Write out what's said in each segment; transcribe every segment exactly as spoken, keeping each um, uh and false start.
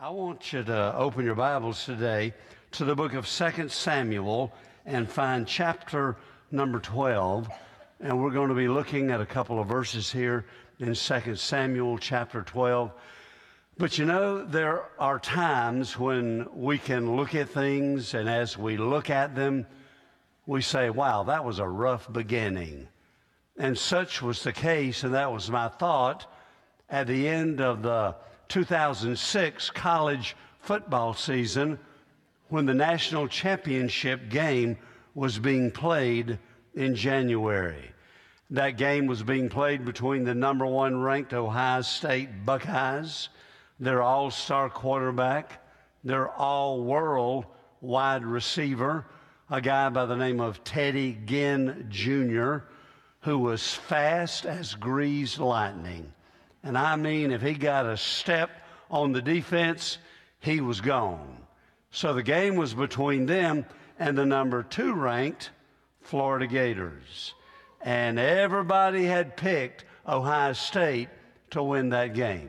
I want you to open your Bibles today to the book of Second Samuel and find chapter number twelve. And we're going to be looking at a couple of verses here in Second Samuel chapter twelve. But you know, there are times when we can look at things, and as we look at them, we say, wow, that was a rough beginning. And such was the case, and that was my thought at the end of the two thousand six college football season when the national championship game was being played in January. That game was being played between the number one ranked Ohio State Buckeyes, their all-star quarterback, their all-world wide receiver, a guy by the name of Teddy Ginn Junior, who was fast as greased lightning. And I mean, if he got a step on the defense, he was gone. So the game was between them and the number two ranked Florida Gators. And everybody had picked Ohio State to win that game.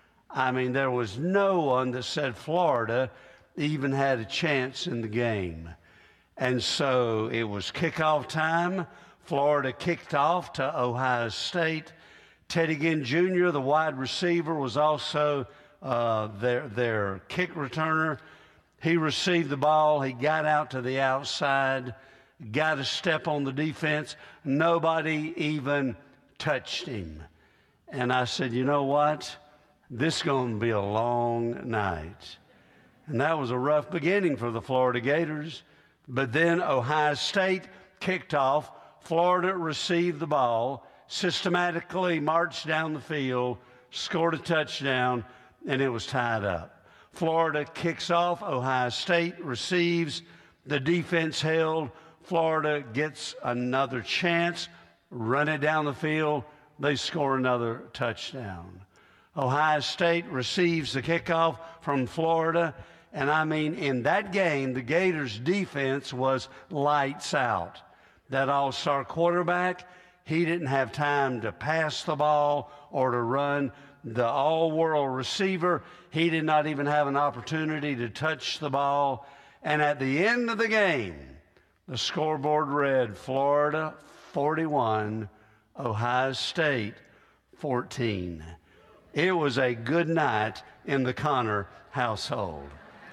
I mean, there was no one that said Florida even had a chance in the game. And so it was kickoff time. Florida kicked off to Ohio State. Teddy Ginn Junior, the wide receiver, was also uh, their, their kick returner. He received the ball. He got out to the outside, got a step on the defense. Nobody even touched him. And I said, you know what? This is going to be a long night. And that was a rough beginning for the Florida Gators. But then Ohio State kicked off. Florida received the ball, systematically marched down the field, scored a touchdown, and it was tied up. Florida kicks off. Ohio State receives. The defense held. Florida gets another chance, run it down the field. They score another touchdown. Ohio State receives the kickoff from Florida. And I mean, in that game, the Gators' defense was lights out. That all-star quarterback, he didn't have time to pass the ball or to run. The all-world receiver, he did not even have an opportunity to touch the ball. And at the end of the game, the scoreboard read Florida forty-one, Ohio State fourteen. It was a good night in the Connor household.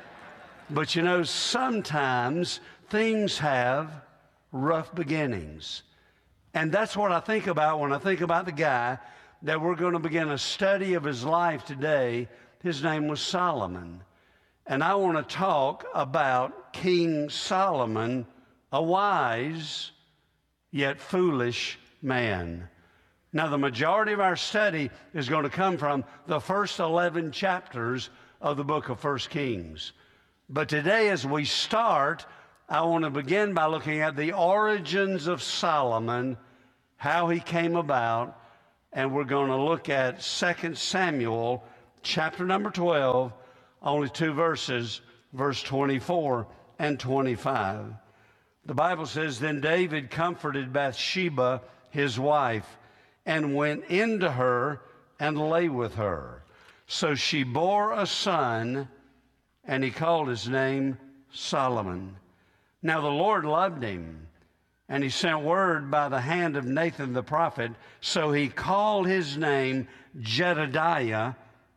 But you know, sometimes things have rough beginnings. And that's what I think about when I think about the guy that we're going to begin a study of his life today. His name was Solomon. And I want to talk about King Solomon, a wise yet foolish man. Now, the majority of our study is going to come from the first eleven chapters of the book of First Kings. But today, as we start, I want to begin by looking at the origins of Solomon, how he came about, and we're going to look at Second Samuel, chapter number twelve, only two verses, verse twenty-four and twenty-five. The Bible says, Then David comforted Bathsheba, his wife, and went into her and lay with her. So she bore a son, and he called his name Solomon. Now the Lord loved him, and he sent word by the hand of Nathan the prophet, so he called his name Jedediah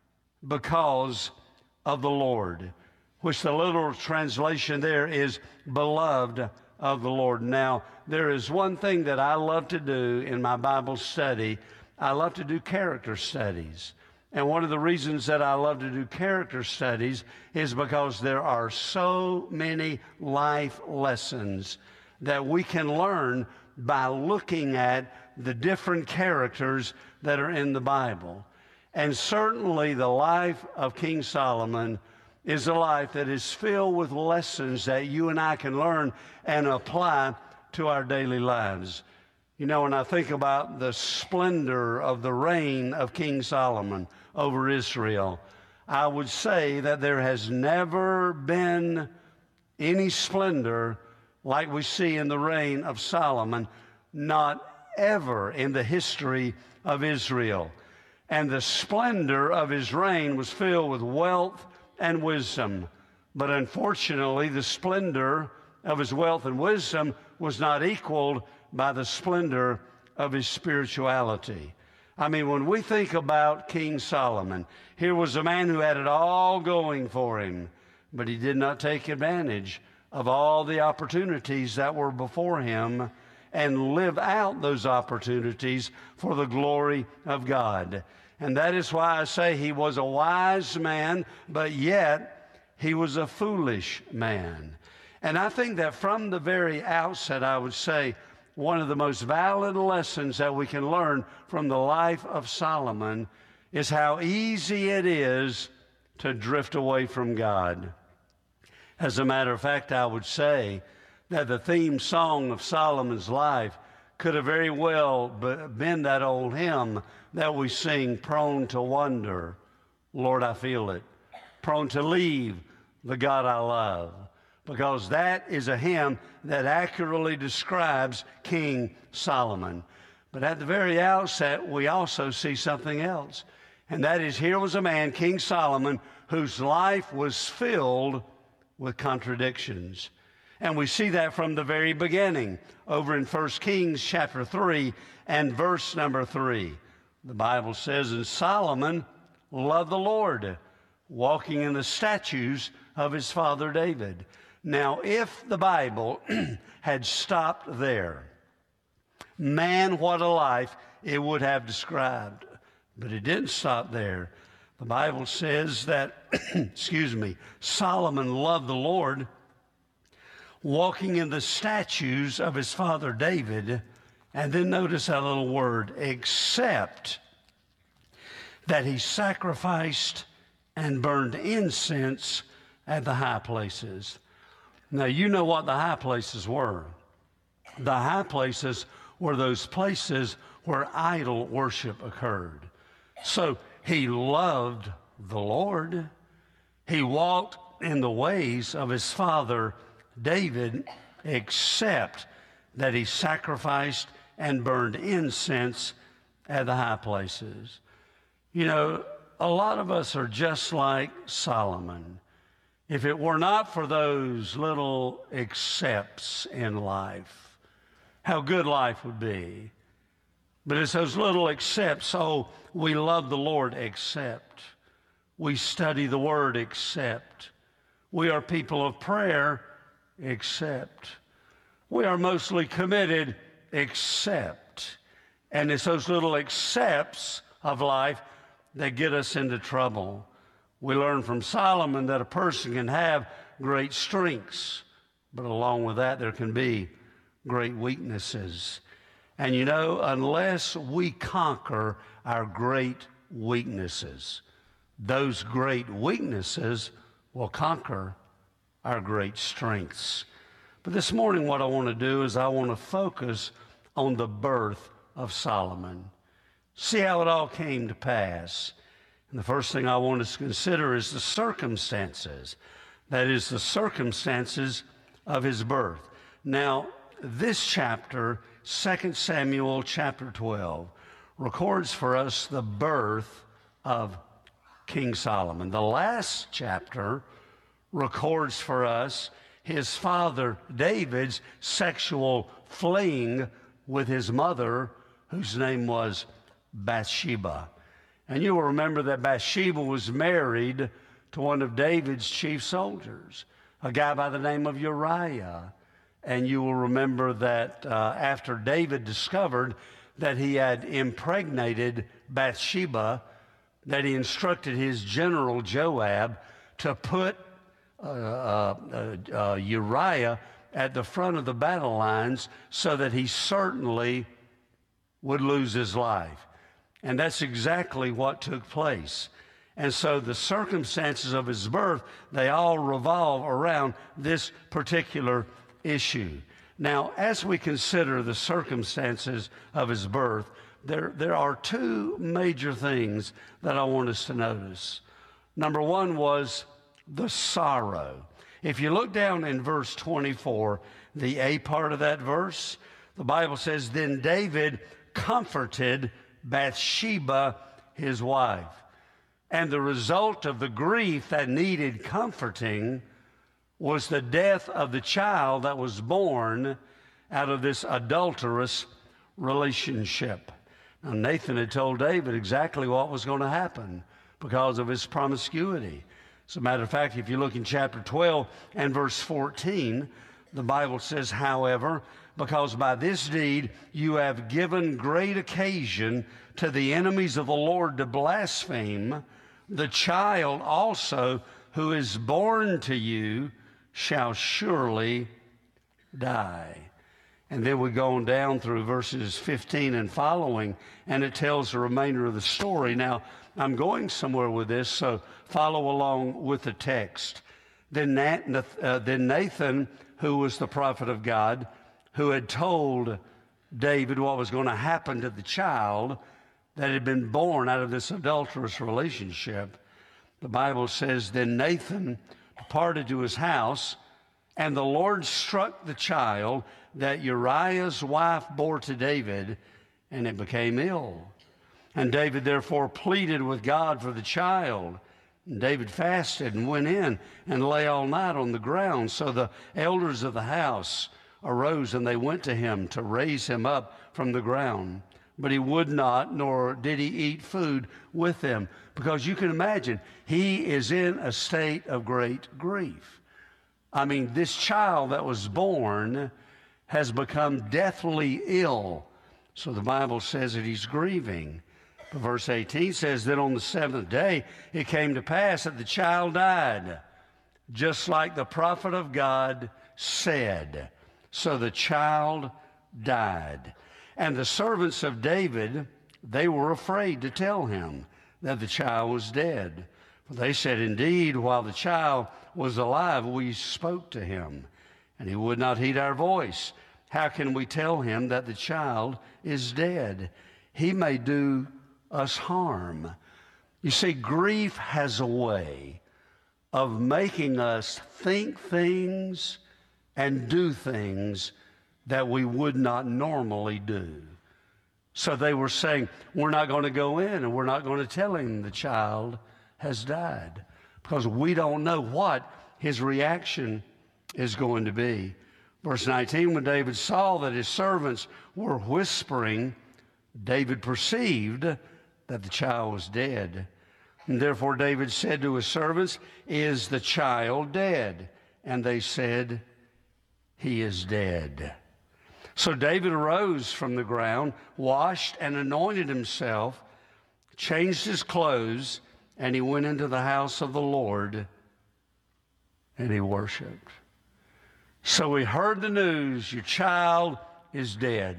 because of the Lord, which the literal translation there is beloved of the Lord. Now, there is one thing that I love to do in my Bible study. I love to do character studies. And one of the reasons that I love to do character studies is because there are so many life lessons that we can learn by looking at the different characters that are in the Bible. And certainly the life of King Solomon is a life that is filled with lessons that you and I can learn and apply to our daily lives. You know, when I think about the splendor of the reign of King Solomon over Israel, I would say that there has never been any splendor like we see in the reign of Solomon, not ever in the history of Israel. And the splendor of his reign was filled with wealth and wisdom. But unfortunately, the splendor of his wealth and wisdom was not equaled by the splendor of his spirituality. I mean, when we think about King Solomon, here was a man who had it all going for him, but he did not take advantage of all the opportunities that were before him and live out those opportunities for the glory of God. And that is why I say he was a wise man, but yet he was a foolish man. And I think that from the very outset, I would say, one of the most valid lessons that we can learn from the life of Solomon is how easy it is to drift away from God. As a matter of fact, I would say that the theme song of Solomon's life could have very well been that old hymn that we sing, prone to wander, Lord, I feel it, prone to leave the God I love, because that is a hymn that accurately describes King Solomon. But at the very outset, we also see something else, and that is here was a man, King Solomon, whose life was filled with contradictions. And we see that from the very beginning over in First Kings chapter three and verse number three. The Bible says, and Solomon loved the Lord, walking in the statutes of his father David. Now, if the Bible had stopped there, man, what a life it would have described. But it didn't stop there. The Bible says that, excuse me, Solomon loved the Lord, walking in the statutes of his father David. And then notice that little word, except that he sacrificed and burned incense at the high places. Now, you know what the high places were. The high places were those places where idol worship occurred. So he loved the Lord. He walked in the ways of his father David, except that he sacrificed and burned incense at the high places. You know, a lot of us are just like Solomon. If it were not for those little accepts in life, how good life would be. But it's those little accepts. Oh, we love the Lord, except. We study the Word, except. We are people of prayer, except. We are mostly committed, except. And it's those little accepts of life that get us into trouble. We learn from Solomon that a person can have great strengths, but along with that, there can be great weaknesses. And you know, unless we conquer our great weaknesses, those great weaknesses will conquer our great strengths. But this morning, what I want to do is I want to focus on the birth of Solomon. See how it all came to pass. And the first thing I want us to consider is the circumstances. That is, the circumstances of his birth. Now, this chapter, Second Samuel chapter twelve, records for us the birth of King Solomon. The last chapter records for us his father David's sexual fling with his mother, whose name was Bathsheba. And you will remember that Bathsheba was married to one of David's chief soldiers, a guy by the name of Uriah. And you will remember that uh, after David discovered that he had impregnated Bathsheba, that he instructed his general Joab to put uh, uh, uh, Uriah at the front of the battle lines so that he certainly would lose his life. And that's exactly what took place. And so the circumstances of his birth, they all revolve around this particular issue. Now, as we consider the circumstances of his birth, there, there are two major things that I want us to notice. Number one was the sorrow. If you look down in verse twenty-four, the A part of that verse, the Bible says, then David comforted Bathsheba, his wife. And the result of the grief that needed comforting was the death of the child that was born out of this adulterous relationship. Now, Nathan had told David exactly what was going to happen because of his promiscuity. As a matter of fact, if you look in chapter twelve and verse fourteen, the Bible says, however, because by this deed you have given great occasion to the enemies of the Lord to blaspheme, the child also who is born to you shall surely die. And then we go on down through verses fifteen and following, and it tells the remainder of the story. Now, I'm going somewhere with this, so follow along with the text. Then Nathan, who was the prophet of God, who had told David what was going to happen to the child that had been born out of this adulterous relationship, the Bible says, then Nathan departed to his house, and the Lord struck the child that Uriah's wife bore to David, and it became ill. And David therefore pleaded with God for the child. And David fasted and went in and lay all night on the ground. So the elders of the house arose, and they went to him to raise him up from the ground. But he would not, nor did he eat food with them, because you can imagine, he is in a state of great grief. I mean, this child that was born has become deathly ill. So the Bible says that he's grieving. But verse eighteen says that on the seventh day it came to pass that the child died, just like the prophet of God said. So the child died. And the servants of David, they were afraid to tell him that the child was dead. For they said, indeed, while the child was alive, we spoke to him, and he would not heed our voice. How can we tell him that the child is dead? He may do us harm. You see, grief has a way of making us think things and do things that we would not normally do. So they were saying, we're not going to go in and we're not going to tell him the child has died, because we don't know what his reaction is going to be. Verse nineteen, when David saw that his servants were whispering, David perceived that the child was dead. And therefore David said to his servants, is the child dead? And they said, he is dead. So David arose from the ground, washed and anointed himself, changed his clothes, and he went into the house of the Lord, and he worshiped. So he heard the news, your child is dead.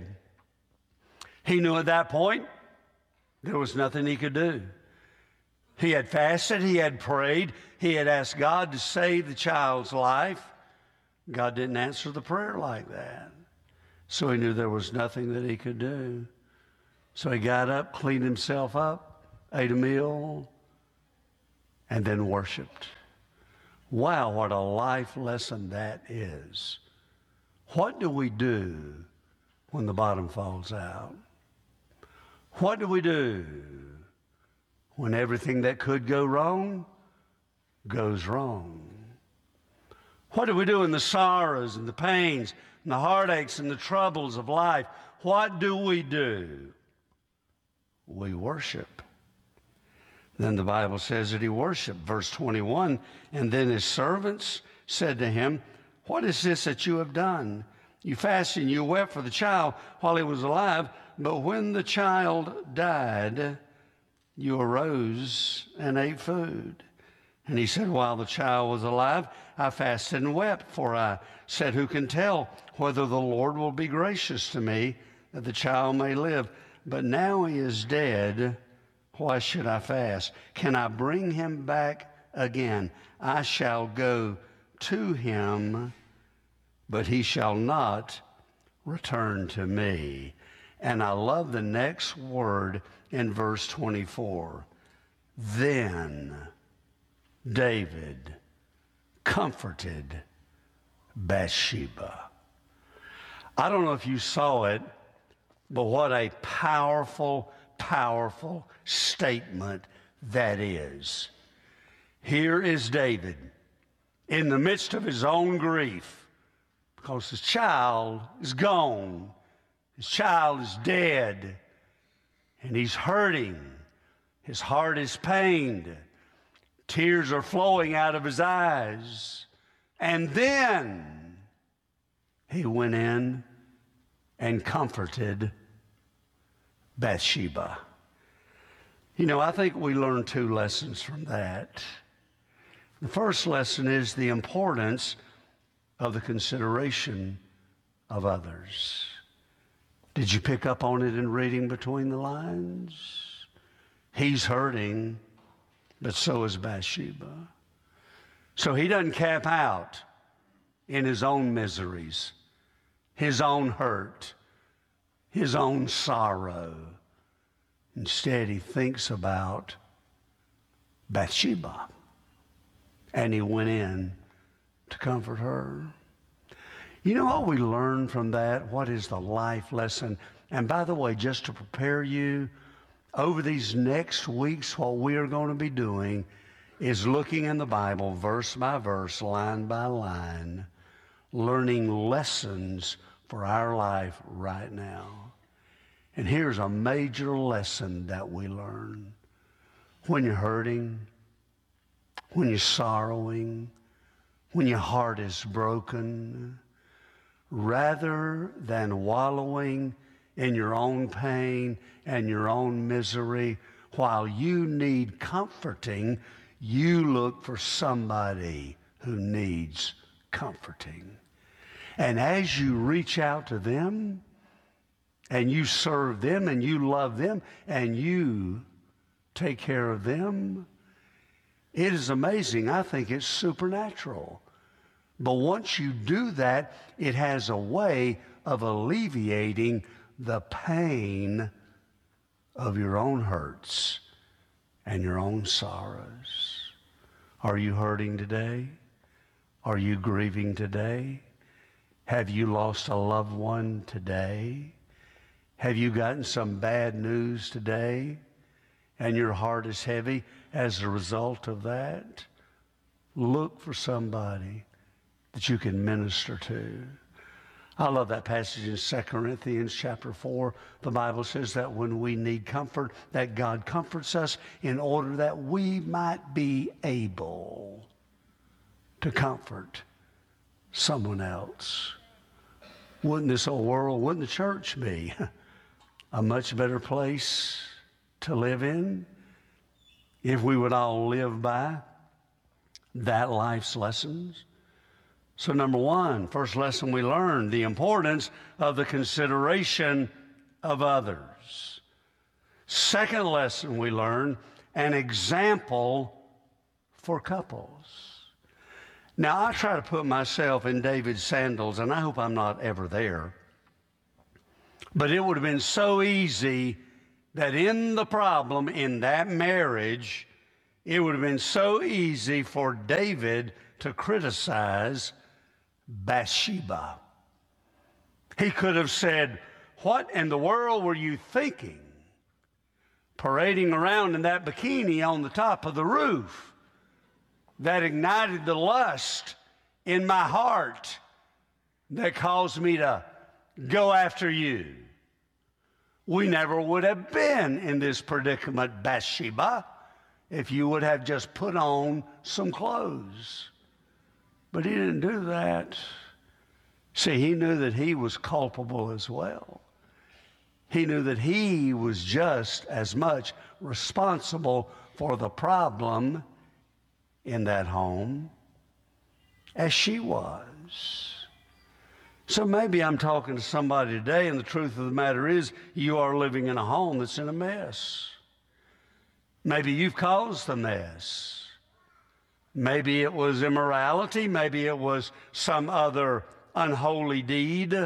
He knew at that point there was nothing he could do. He had fasted, he had prayed, he had asked God to save the child's life. God didn't answer the prayer like that. So he knew there was nothing that he could do. So he got up, cleaned himself up, ate a meal, and then worshiped. Wow, what a life lesson that is. What do we do when the bottom falls out? What do we do when everything that could go wrong goes wrong? What do we do in the sorrows and the pains and the heartaches and the troubles of life? What do we do? We worship. Then the Bible says that he worshiped. Verse twenty-one, and then his servants said to him, what is this that you have done? You fasted and you wept for the child while he was alive, but when the child died, you arose and ate food. And he said, while the child was alive, I fasted and wept, for I said, who can tell whether the Lord will be gracious to me that the child may live? But now he is dead. Why should I fast? Can I bring him back again? I shall go to him, but he shall not return to me. And I love the next word in verse twenty-four. Then David comforted Bathsheba. I don't know if you saw it, but what a powerful, powerful statement that is. Here is David in the midst of his own grief because his child is gone. His child is dead, and he's hurting. His heart is pained. Tears are flowing out of his eyes. And then he went in and comforted Bathsheba. You know, I think we learn two lessons from that. The first lesson is the importance of the consideration of others. Did you pick up on it in reading between the lines? He's hurting, but so is Bathsheba. So he doesn't cap out in his own miseries, his own hurt, his own sorrow. Instead, he thinks about Bathsheba, and he went in to comfort her. You know what we learn from that? What is the life lesson? And by the way, just to prepare you, over these next weeks, what we are going to be doing is looking in the Bible, verse by verse, line by line, learning lessons for our life right now. And here's a major lesson that we learn. When you're hurting, when you're sorrowing, when your heart is broken, rather than wallowing in your own pain and your own misery, while you need comforting, you look for somebody who needs comforting. And as you reach out to them, and you serve them, and you love them, and you take care of them, it is amazing. I think it's supernatural. But once you do that, it has a way of alleviating the pain of your own hurts and your own sorrows. Are you hurting today? Are you grieving today? Have you lost a loved one today? Have you gotten some bad news today and your heart is heavy as a result of that? Look for somebody that you can minister to. I love that passage in Second Corinthians chapter four. The Bible says that when we need comfort, that God comforts us in order that we might be able to comfort someone else. Wouldn't this old world, wouldn't the church be a much better place to live in if we would all live by that life's lessons? So number one, first lesson we learned, the importance of the consideration of others. Second lesson we learned, an example for couples. Now, I try to put myself in David's sandals, and I hope I'm not ever there. But it would have been so easy that in the problem in that marriage, it would have been so easy for David to criticize Bathsheba. He could have said, "What in the world were you thinking? Parading around in that bikini on the top of the roof that ignited the lust in my heart that caused me to go after you. We never would have been in this predicament, Bathsheba, if you would have just put on some clothes." But he didn't do that. See, he knew that he was culpable as well. He knew that he was just as much responsible for the problem in that home as she was. So maybe I'm talking to somebody today, and the truth of the matter is you are living in a home that's in a mess. Maybe you've caused the mess. Maybe it was immorality. Maybe it was some other unholy deed.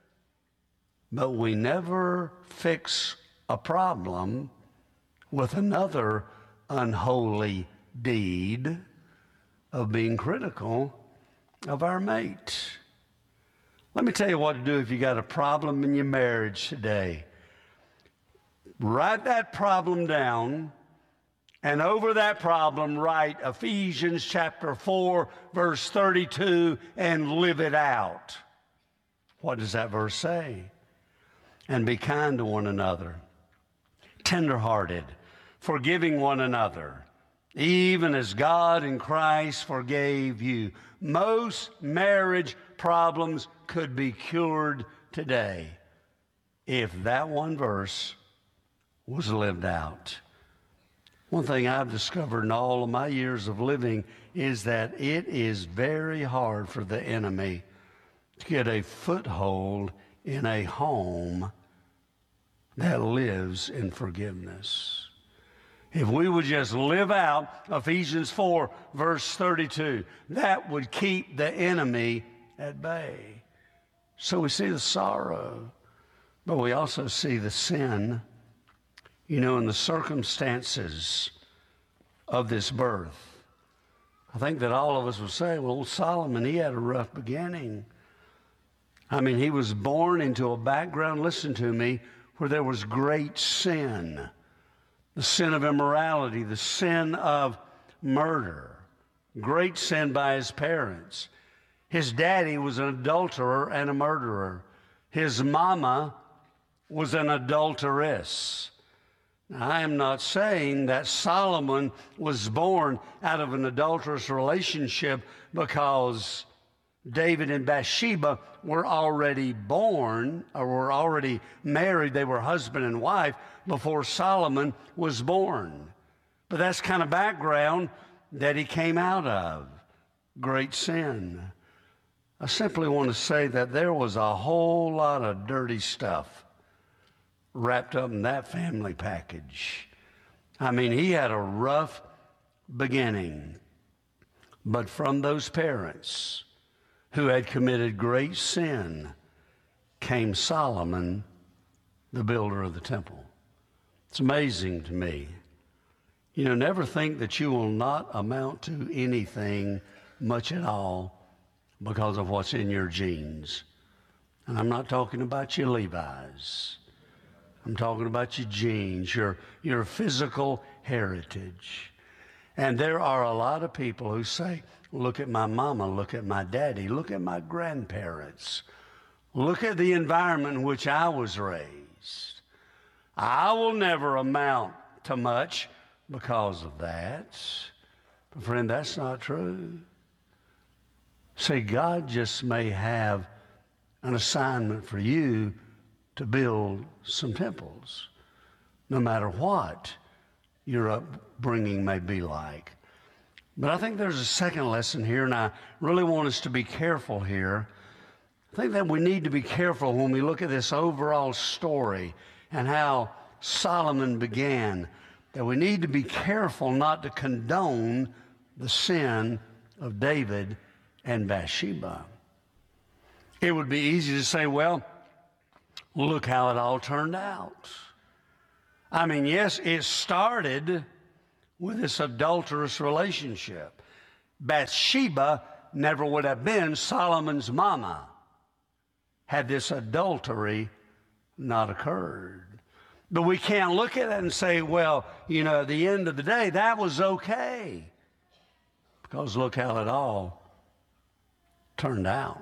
But we never fix a problem with another unholy deed of being critical of our mate. Let me tell you what to do if you got a problem in your marriage today. Write that problem down And over that problem, write Ephesians chapter four, verse thirty-two, and live it out. What does that verse say? And be kind to one another, tenderhearted, forgiving one another, even as God in Christ forgave you. Most marriage problems could be cured today if that one verse was lived out. One thing I've discovered in all of my years of living is that it is very hard for the enemy to get a foothold in a home that lives in forgiveness. If we would just live out Ephesians four, verse thirty-two, that would keep the enemy at bay. So we see the sorrow, but we also see the sin, you know, in the circumstances of this birth. I think that all of us would say, well, Solomon, he had a rough beginning. I mean, he was born into a background, listen to me, where there was great sin. The sin of immorality, the sin of murder, great sin by his parents. His daddy was an adulterer and a murderer. His mama was an adulteress. Now, I am not saying that Solomon was born out of an adulterous relationship because David and Bathsheba were already born or were already married. They were husband and wife before Solomon was born. But that's the kind of background that he came out of, great sin. I simply want to say that there was a whole lot of dirty stuff wrapped up in that family package. I mean, he had a rough beginning, but from those parents who had committed great sin came Solomon, the builder of the temple. It's amazing to me. You know, never think that you will not amount to anything much at all because of what's in your genes. And I'm not talking about your Levi's. I'm talking about your genes, your, your physical heritage. And there are a lot of people who say, look at my mama, look at my daddy, look at my grandparents. Look at the environment in which I was raised. I will never amount to much because of that. But friend, that's not true. See, God just may have an assignment for you to build some temples, no matter what your upbringing may be like. But I think there's a second lesson here, and I really want us to be careful here. I think that we need to be careful when we look at this overall story and how Solomon began, that we need to be careful not to condone the sin of David and Bathsheba. It would be easy to say, well, look how it all turned out. I mean, yes, it started with this adulterous relationship. Bathsheba never would have been Solomon's mama had this adultery not occurred. But we can't look at it and say, well, you know, at the end of the day, that was okay. Because look how it all turned out.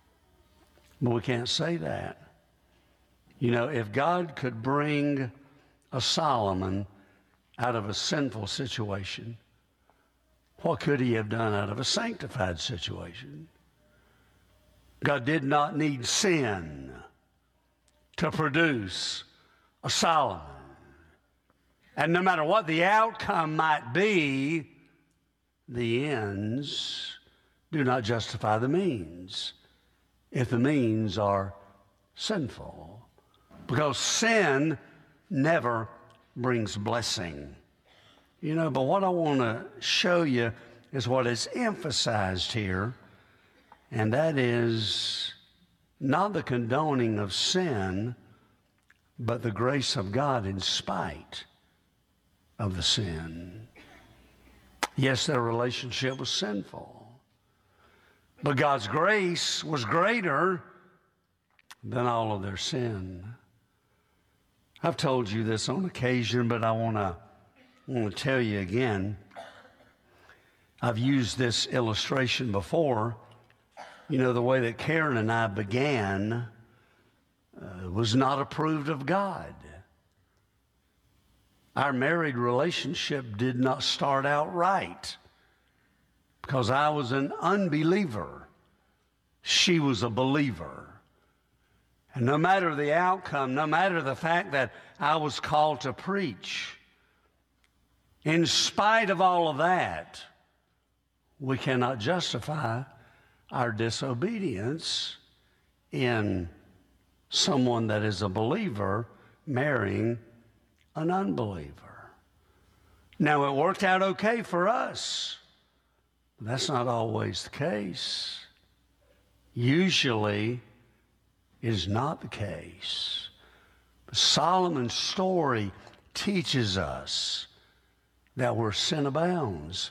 But we can't say that. You know, if God could bring a Solomon out of a sinful situation, what could he have done out of a sanctified situation? God did not need sin to produce a Solomon. And no matter what the outcome might be, the ends do not justify the means if the means are sinful. Because sin never brings blessing. You know, but what I want to show you is what is emphasized here, and that is not the condoning of sin, but the grace of God in spite of the sin. Yes, their relationship was sinful, but God's grace was greater than all of their sin. I've told you this on occasion, but I want to I'm going to tell you again. I've used this illustration before. You know, the way that Karen and I began uh, was not approved of God. Our married relationship did not start out right because I was an unbeliever. She was a believer. And no matter the outcome, no matter the fact that I was called to preach, in spite of all of that, we cannot justify our disobedience in someone that is a believer marrying an unbeliever. Now, it worked out okay for us. But that's not always the case. Usually, it is not the case. But Solomon's story teaches us that where sin abounds,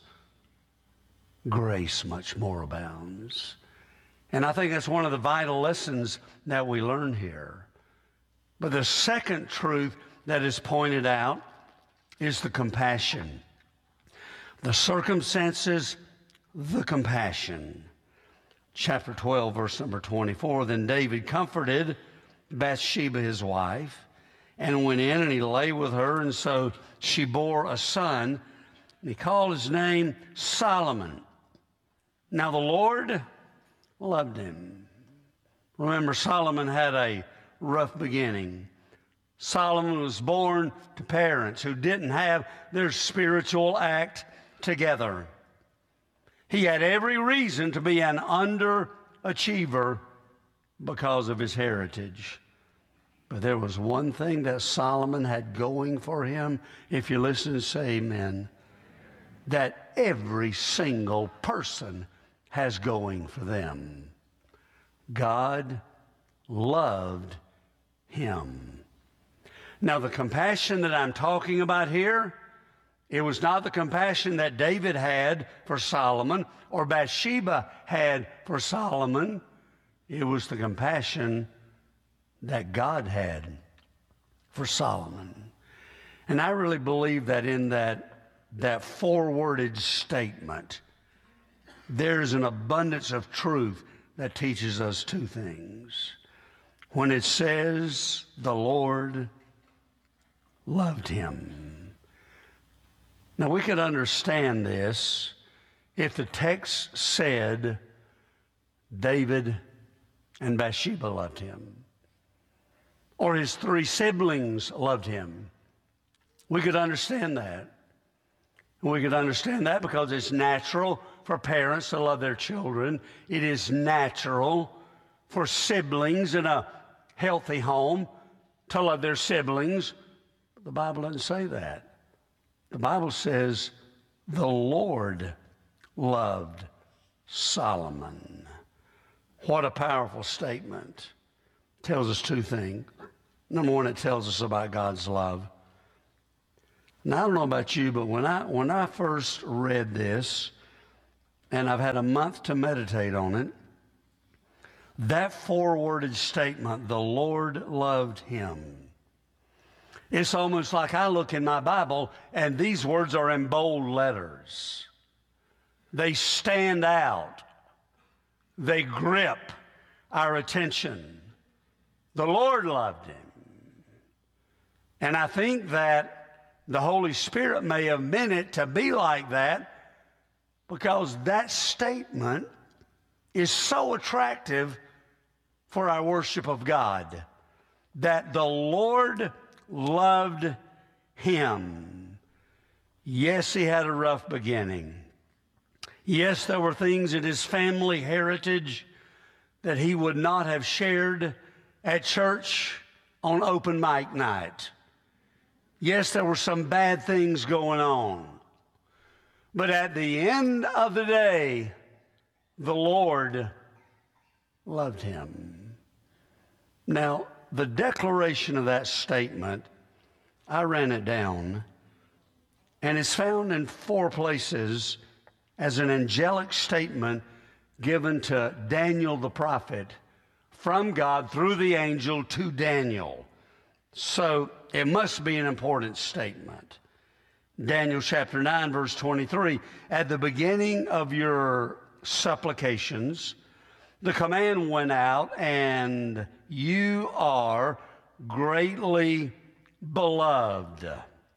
grace much more abounds. And I think that's one of the vital lessons that we learn here. But the second truth that is pointed out is the compassion. The circumstances, the compassion. Chapter twelve, verse number twenty-four, then David comforted Bathsheba, his wife, and went in and he lay with her, and so she bore a son, and he called his name Solomon. Now the Lord loved him. Remember, Solomon had a rough beginning. Solomon was born to parents who didn't have their spiritual act together. He had every reason to be an underachiever because of his heritage. But there was one thing that Solomon had going for him. If you listen, say amen. That every single person has going for them. God loved him. Now, the compassion that I'm talking about here, it was not the compassion that David had for Solomon or Bathsheba had for Solomon. It was the compassion that God had for Solomon. And I really believe that in that, that four-worded statement, there's an abundance of truth that teaches us two things. When it says the Lord loved him. Now, we could understand this if the text said David and Bathsheba loved him, or his three siblings loved him. We could understand that. We could understand that because it's natural for parents to love their children. It is natural for siblings in a healthy home to love their siblings. But the Bible doesn't say that. The Bible says the Lord loved Solomon. What a powerful statement. It tells us two things. Number one, it tells us about God's love. Now, I don't know about you, but when I, when I first read this, and I've had a month to meditate on it, that four-worded statement, the Lord loved him, it's almost like I look in my Bible and these words are in bold letters. They stand out. They grip our attention. The Lord loved him. And I think that the Holy Spirit may have meant it to be like that because that statement is so attractive for our worship of God, that the Lord loved him. Yes, he had a rough beginning. Yes, there were things in his family heritage that he would not have shared at church on open mic night. Yes, there were some bad things going on. But at the end of the day, the Lord loved him. Now, the declaration of that statement, I ran it down, and it's found in four places as an angelic statement given to Daniel the prophet from God through the angel to Daniel. So it must be an important statement. Daniel chapter nine, verse twenty-three, at the beginning of your supplications, the command went out, and you are greatly beloved.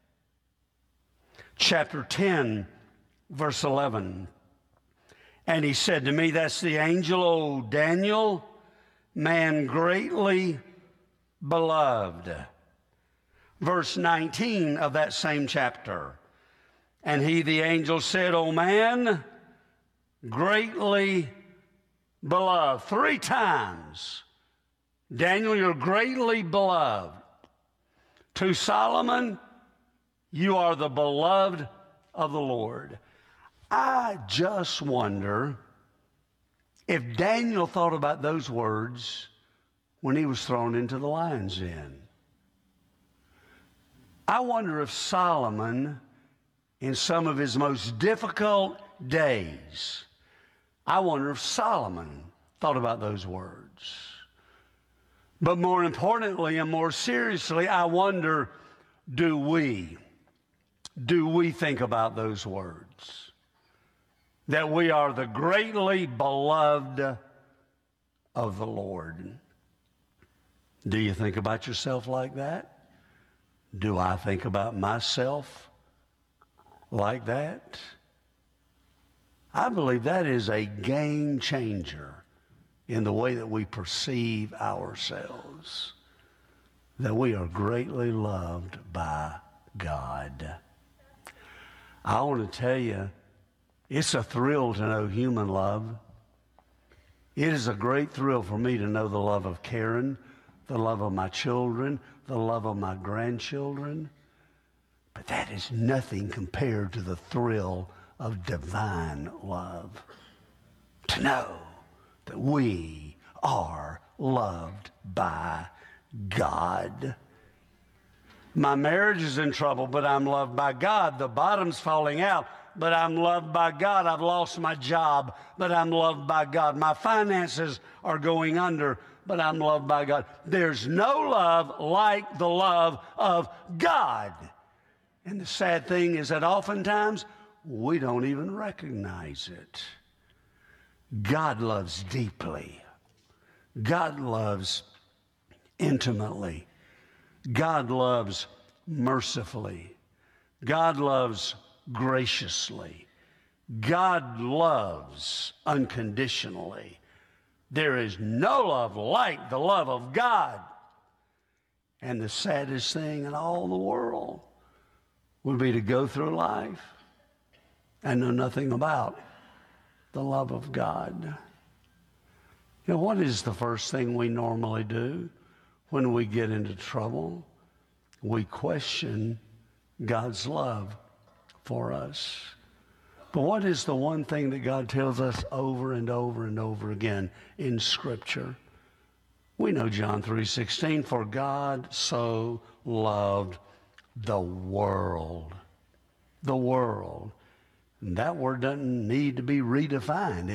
Chapter ten, verse eleven, and he said to me, that's the angel, O Daniel, man greatly beloved. Verse nineteen of that same chapter, and he, the angel, said, O man, greatly beloved. Three times, Daniel, you're greatly beloved. To Solomon, you are the beloved of the Lord. I just wonder if Daniel thought about those words when he was thrown into the lion's den. I wonder if Solomon, in some of his most difficult days, I wonder if Solomon thought about those words. But more importantly and more seriously, I wonder, do we, do we think about those words? That we are the greatly beloved of the Lord. Do you think about yourself like that? Do I think about myself like that? I believe that is a game changer in the way that we perceive ourselves, that we are greatly loved by God. I want to tell you, it's a thrill to know human love. It is a great thrill for me to know the love of Karen, the love of my children, the love of my grandchildren. But that is nothing compared to the thrill of divine love. To know that we are loved by God. My marriage is in trouble, but I'm loved by God. The bottom's falling out, but I'm loved by God. I've lost my job, but I'm loved by God. My finances are going under, but I'm loved by God. There's no love like the love of God. And the sad thing is that oftentimes we don't even recognize it. God loves deeply. God loves intimately. God loves mercifully. God loves graciously. God loves unconditionally. There is no love like the love of God. And the saddest thing in all the world would be to go through life and know nothing about the love of God. You know, what is the first thing we normally do when we get into trouble? We question God's love for us. But what is the one thing that God tells us over and over and over again in Scripture? We know John three sixteen, for God so loved the world. The world. And that word doesn't need to be redefined.